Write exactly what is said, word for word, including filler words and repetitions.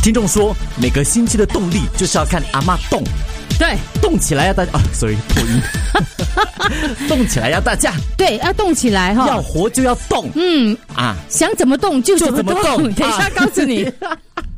听众说，每个星期的动力就是要看阿嬷动， 对， 动起来要大家啊 ，sorry 破音，动起来要大家， 对，要动起来哈， 要活就要动， 嗯啊， 想怎么动就怎么动， 就怎么动等一下告诉你。